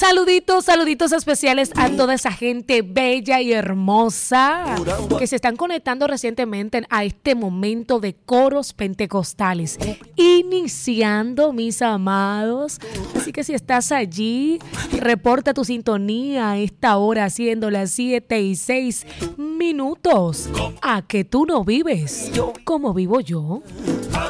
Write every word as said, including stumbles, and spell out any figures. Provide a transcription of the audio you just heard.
Saluditos, saluditos especiales a toda esa gente bella y hermosa que se están conectando recientemente a este momento de coros pentecostales. Iniciando, mis amados. Así que si estás allí, reporta tu sintonía a esta hora, siendo las siete y seis minutos. A que tú no vives como vivo yo.